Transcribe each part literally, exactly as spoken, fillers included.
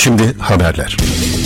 Şimdi haberler.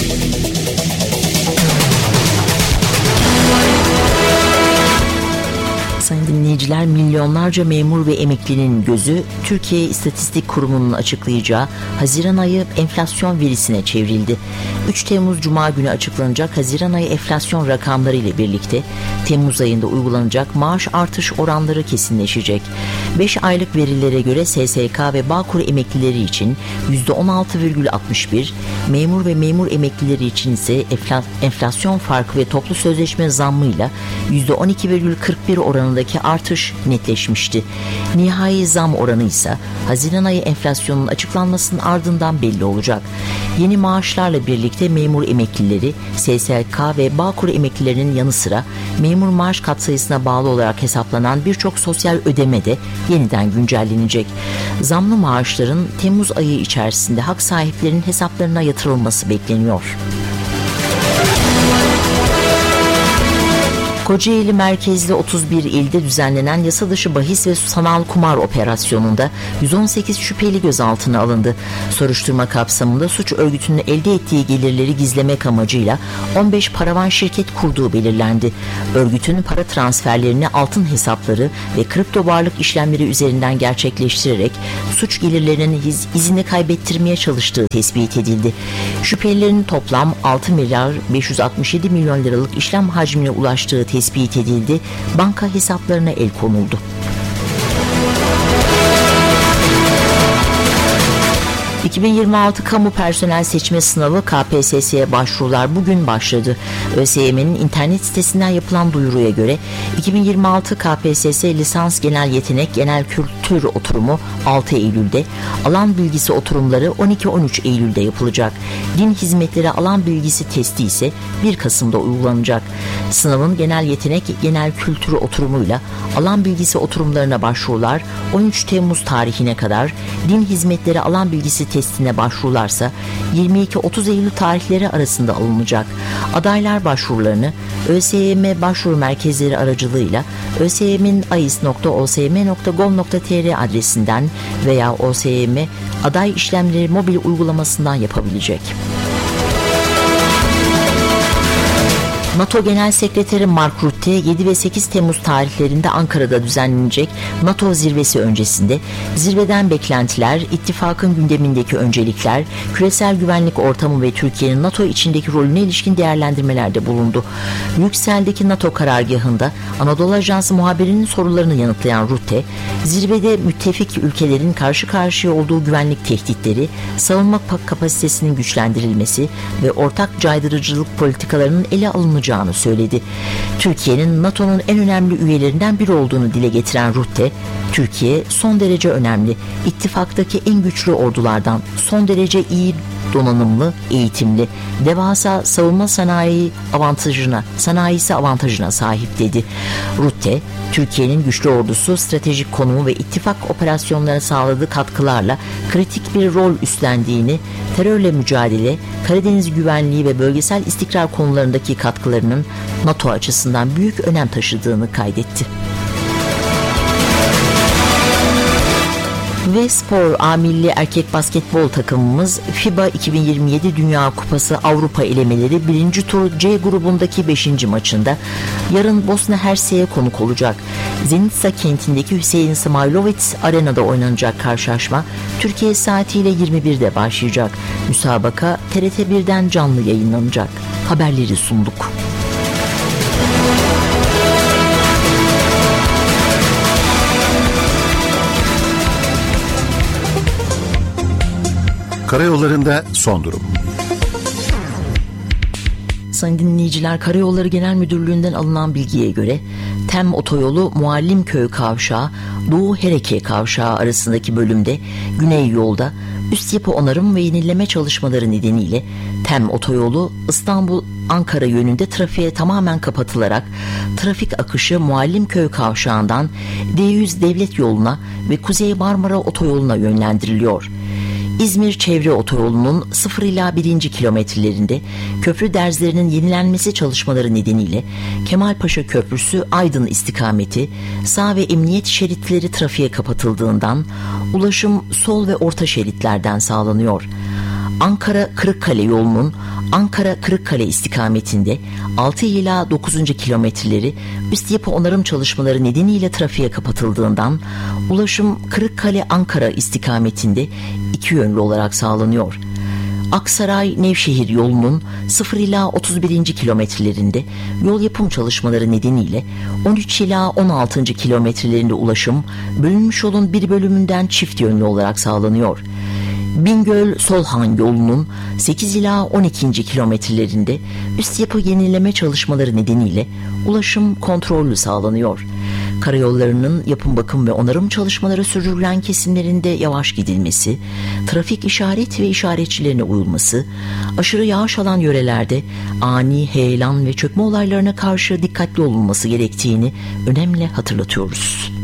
Sayın dinleyiciler, milyonlarca memur ve emeklinin gözü Türkiye İstatistik Kurumu'nun açıklayacağı Haziran ayı enflasyon verisine çevrildi. üç Temmuz Cuma günü açıklanacak Haziran ayı enflasyon rakamları ile birlikte Temmuz ayında uygulanacak maaş artış oranları kesinleşecek. beş aylık verilere göre S S K ve Bağkur emeklileri için yüzde on altı virgül altmış bir, memur ve memur emeklileri için ise enflasyon farkı ve toplu sözleşme zammıyla yüzde on iki virgül kırk bir oranındaki artış netleşmişti. Nihai zam oranı ise Haziran ayı enflasyonun açıklanmasının ardından belli olacak. Yeni maaşlarla birlikte memur emeklileri, S S K ve Bağkur emeklilerinin yanı sıra memur maaş katsayısına bağlı olarak hesaplanan birçok sosyal ödeme de yeniden güncellenecek. Zamlı maaşların Temmuz ayı içerisinde hak sahiplerinin hesaplarına yatırılması bekleniyor. Kocaeli merkezli otuz bir ilde düzenlenen yasa dışı bahis ve sanal kumar operasyonunda yüz on sekiz şüpheli gözaltına alındı. Soruşturma kapsamında suç örgütünün elde ettiği gelirleri gizlemek amacıyla on beş paravan şirket kurduğu belirlendi. Örgütün para transferlerini altın hesapları ve kripto varlık işlemleri üzerinden gerçekleştirerek suç gelirlerinin iz, izini kaybettirmeye çalıştığı tespit edildi. Şüphelilerin toplam altı milyar beş yüz altmış yedi milyon liralık işlem hacmine ulaştığı tespit edildi. Banka hesaplarına el konuldu. iki bin yirmi altı Kamu Personel Seçme Sınavı K P S S'ye başvurular bugün başladı. ÖSYM'nin internet sitesinden yapılan duyuruya göre iki bin yirmi altı K P S S Lisans Genel Yetenek Genel Kültür Oturumu altı Eylül'de, alan bilgisi oturumları on iki on üç Eylül'de yapılacak. Din hizmetleri alan bilgisi testi ise bir Kasım'da uygulanacak. Sınavın genel yetenek genel kültür oturumuyla alan bilgisi oturumlarına başvurular on üç Temmuz tarihine kadar, din hizmetleri alan bilgisi testine başvurularsa yirmi iki otuz Eylül tarihleri arasında alınacak. Adaylar başvurularını ÖSYM başvuru merkezleri aracılığıyla ÖSYM'in ais nokta o s m nokta gov nokta t r adresinden veya ÖSYM aday işlemleri mobil uygulamasından yapabilecek. NATO Genel Sekreteri Mark Rutte yedi ve sekiz Temmuz tarihlerinde Ankara'da düzenlenecek NATO zirvesi öncesinde zirveden beklentiler, ittifakın gündemindeki öncelikler, küresel güvenlik ortamı ve Türkiye'nin NATO içindeki rolüne ilişkin değerlendirmelerde bulundu. Brüksel'deki NATO karargahında Anadolu Ajansı muhabirinin sorularını yanıtlayan Rutte, zirvede müttefik ülkelerin karşı karşıya olduğu güvenlik tehditleri, savunma kapasitesinin güçlendirilmesi ve ortak caydırıcılık politikalarının ele alınacağını söyledi. Türkiye'nin NATO'nun en önemli üyelerinden biri olduğunu dile getiren Rutte, Türkiye son derece önemli, ittifaktaki en güçlü ordulardan, son derece iyi donanımlı, eğitimli, devasa savunma sanayi avantajına, sanayisi avantajına sahip dedi. Rutte, Türkiye'nin güçlü ordusu, stratejik konumu ve ittifak operasyonlarına sağladığı katkılarla kritik bir rol üstlendiğini, terörle mücadele, Karadeniz güvenliği ve bölgesel istikrar konularındaki katkılarının NATO açısından büyük önem taşıdığını kaydetti. Ve spor A milli erkek basketbol takımımız FIBA iki bin yirmi yedi Dünya Kupası Avrupa elemeleri birinci tur C grubundaki beşinci maçında yarın Bosna Hersek'e konuk olacak. Zenica kentindeki Hüseyin Smailovic Arena'da oynanacak karşılaşma Türkiye saatiyle yirmi birde başlayacak. Müsabaka T R T birden canlı yayınlanacak. Haberleri sunduk. Karayollarında son durum. Sayın dinleyiciler, Karayolları Genel Müdürlüğü'nden alınan bilgiye göre Tem Otoyolu Muallimköy Kavşağı Doğu Hereke Kavşağı arasındaki bölümde Güney yolda üst yapı onarım ve yenileme çalışmaları nedeniyle Tem Otoyolu İstanbul Ankara yönünde trafiğe tamamen kapatılarak trafik akışı Muallimköy Kavşağı'ndan D yüz Devlet Yolu'na ve Kuzey Marmara Otoyolu'na yönlendiriliyor. İzmir Çevre Otoyolu'nun sıfır ila birinci kilometrelerinde köprü derzlerinin yenilenmesi çalışmaları nedeniyle Kemalpaşa Köprüsü Aydın istikameti sağ ve emniyet şeritleri trafiğe kapatıldığından ulaşım sol ve orta şeritlerden sağlanıyor. Ankara-Kırıkkale yolunun Ankara-Kırıkkale istikametinde altı ila dokuzuncu kilometreleri üst yapı onarım çalışmaları nedeniyle trafiğe kapatıldığından ulaşım Kırıkkale-Ankara istikametinde iki yönlü olarak sağlanıyor. Aksaray-Nevşehir yolunun sıfır ila otuz birinci kilometrelerinde yol yapım çalışmaları nedeniyle on üç ila on altıncı kilometrelerinde ulaşım bölünmüş yolun bir bölümünden çift yönlü olarak sağlanıyor. Bingöl-Solhan yolunun sekiz ila on ikinci kilometrelerinde üst yapı yenileme çalışmaları nedeniyle ulaşım kontrollü sağlanıyor. Karayollarının yapım, bakım ve onarım çalışmaları sürdürülen kesimlerinde yavaş gidilmesi, trafik işaret ve işaretçilerine uyulması, aşırı yağış alan yörelerde ani heyelan ve çökme olaylarına karşı dikkatli olunması gerektiğini önemli hatırlatıyoruz.